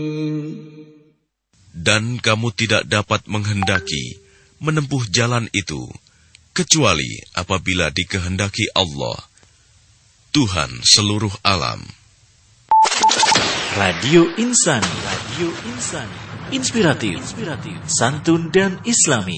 Dan kamu tidak dapat menghendaki menempuh jalan itu, kecuali apabila dikehendaki Allah, Tuhan seluruh alam. Radio Insani, inspiratif, santun dan islami.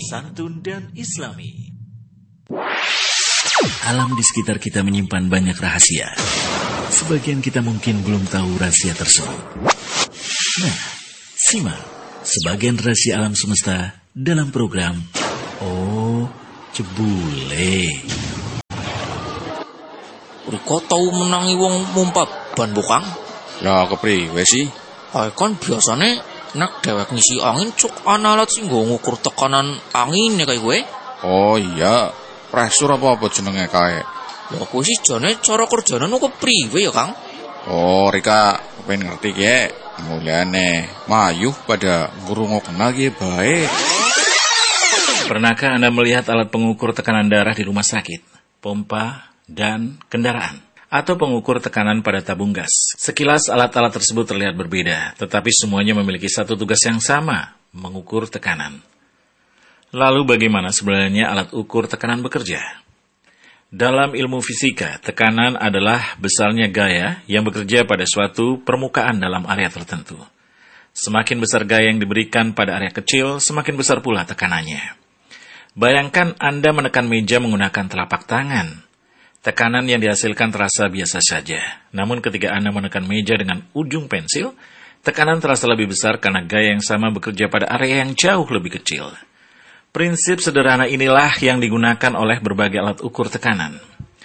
Alam di sekitar kita menyimpan banyak rahasia. Sebagian kita mungkin belum tahu rahasia tersebut. Nah, simak sebagian rahasia alam semesta dalam program Oh Jebule. Riko tau menangi wong mumpat ban bukang? Lah kepriwe sih? Kan biasane nek dhewek ngisi angin cuk ana alat sing nggo ngukur tekanan angin ya kae kowe. Oh iya, pressure apa jenenge kae? Ya kuwi sih jane cara kerjane kok kepriwe ya, Kang? Oh, Rika pengen ngerti ki. Mulyane mayuh pada ngrungu kenal ki bae. Pernahkah Anda melihat alat pengukur tekanan darah di rumah sakit, pompa, dan kendaraan? Atau pengukur tekanan pada tabung gas? Sekilas alat-alat tersebut terlihat berbeda, tetapi semuanya memiliki satu tugas yang sama, mengukur tekanan. Lalu bagaimana sebenarnya alat ukur tekanan bekerja? Dalam ilmu fisika, tekanan adalah besarnya gaya yang bekerja pada suatu permukaan dalam area tertentu. Semakin besar gaya yang diberikan pada area kecil, semakin besar pula tekanannya. Bayangkan Anda menekan meja menggunakan telapak tangan. Tekanan yang dihasilkan terasa biasa saja. Namun ketika Anda menekan meja dengan ujung pensil, tekanan terasa lebih besar karena gaya yang sama bekerja pada area yang jauh lebih kecil. Prinsip sederhana inilah yang digunakan oleh berbagai alat ukur tekanan.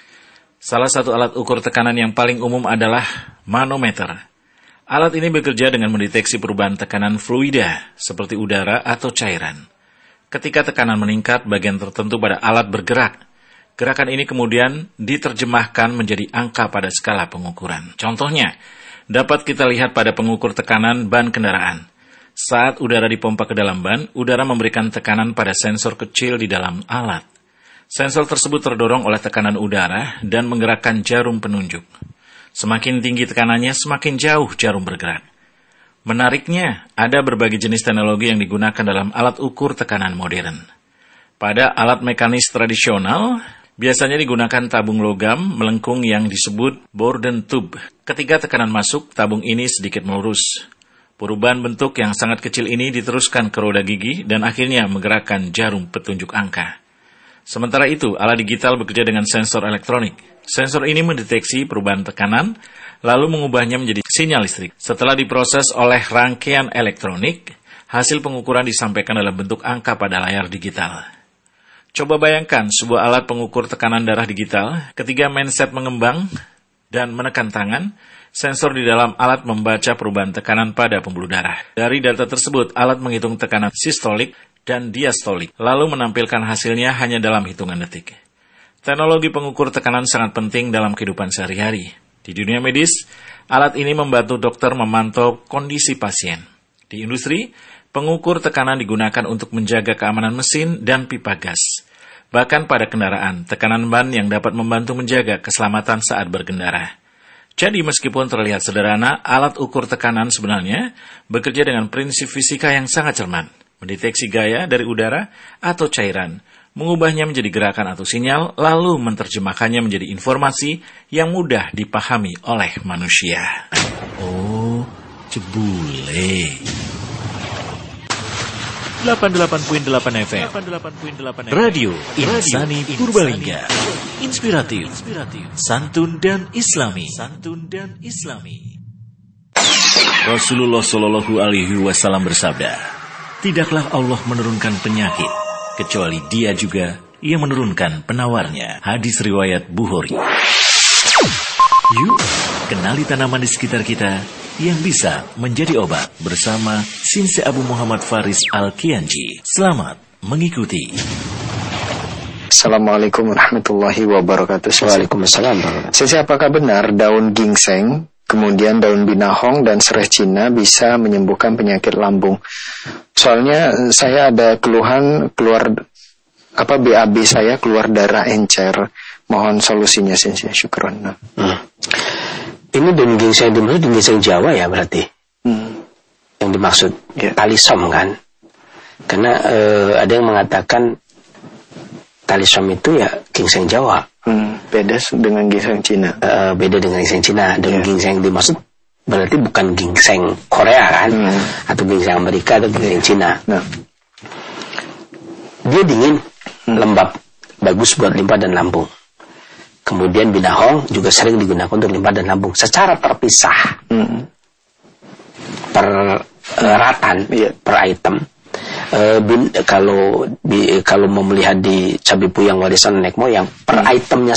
Salah satu alat ukur tekanan yang paling umum adalah manometer. Alat ini bekerja dengan mendeteksi perubahan tekanan fluida, seperti udara atau cairan. Ketika tekanan meningkat, bagian tertentu pada alat bergerak. Gerakan ini kemudian diterjemahkan menjadi angka pada skala pengukuran. Contohnya, dapat kita lihat pada pengukur tekanan ban kendaraan. Saat udara dipompa ke dalam ban, udara memberikan tekanan pada sensor kecil di dalam alat. Sensor tersebut terdorong oleh tekanan udara dan menggerakkan jarum penunjuk. Semakin tinggi tekanannya, semakin jauh jarum bergerak. Menariknya, ada berbagai jenis teknologi yang digunakan dalam alat ukur tekanan modern. Pada alat mekanis tradisional, biasanya digunakan tabung logam melengkung yang disebut Bourdon tube. Ketika tekanan masuk, tabung ini sedikit melurus. Perubahan bentuk yang sangat kecil ini diteruskan ke roda gigi dan akhirnya menggerakkan jarum petunjuk angka. Sementara itu, alat digital bekerja dengan sensor elektronik. Sensor ini mendeteksi perubahan tekanan, lalu mengubahnya menjadi sinyal listrik. Setelah diproses oleh rangkaian elektronik, hasil pengukuran disampaikan dalam bentuk angka pada layar digital. Coba bayangkan sebuah alat pengukur tekanan darah digital, ketika mindset mengembang dan menekan tangan, sensor di dalam alat membaca perubahan tekanan pada pembuluh darah. Dari data tersebut, alat menghitung tekanan sistolik dan diastolik, lalu menampilkan hasilnya hanya dalam hitungan detik. Teknologi pengukur tekanan sangat penting dalam kehidupan sehari-hari. Di dunia medis, alat ini membantu dokter memantau kondisi pasien. Di industri, pengukur tekanan digunakan untuk menjaga keamanan mesin dan pipa gas. Bahkan pada kendaraan, tekanan ban yang dapat membantu menjaga keselamatan saat berkendara. Jadi meskipun terlihat sederhana, alat ukur tekanan sebenarnya bekerja dengan prinsip fisika yang sangat cermat. Mendeteksi gaya dari udara atau cairan, mengubahnya menjadi gerakan atau sinyal, lalu menerjemahkannya menjadi informasi yang mudah dipahami oleh manusia. Oh, Jebule. 88.8 FM Radio Insani Purbalingga. Inspiratif, santun dan islami. Rasulullah Shallallahu Alaihi Wasallam bersabda, tidaklah Allah menurunkan penyakit kecuali Dia juga yang menurunkan penawarnya. Hadis riwayat Bukhari. Yuk, kenali tanaman di sekitar kita yang bisa menjadi obat bersama Sinse Abu Muhammad Faris Al-Kianji. Selamat mengikuti. Assalamualaikum warahmatullahi wabarakatuh. Waalaikumsalam. Sinse, apakah benar daun ginseng, kemudian daun binahong dan serai Cina bisa menyembuhkan penyakit lambung? Soalnya saya ada keluhan BAB saya keluar darah encer. Mohon solusinya, Sinse. Syukron. Ini daun ginseng di mana? Ginseng Jawa ya berarti? dimaksud talisom kan. Karena ada yang mengatakan talisom itu ya ginseng Jawa. Beda dengan ginseng Cina. Beda dengan ginseng Cina. Dan ginseng dimaksud berarti bukan ginseng Korea kan, atau ginseng Amerika atau ginseng Cina. Dia dingin, lembab, bagus buat limpa dan lambung. Kemudian binahong juga sering digunakan untuk limpa dan lambung secara terpisah, per ratan, per item. Kalau mau melihat di Cabai Puyang Warisan Nenek Moyang, per itemnya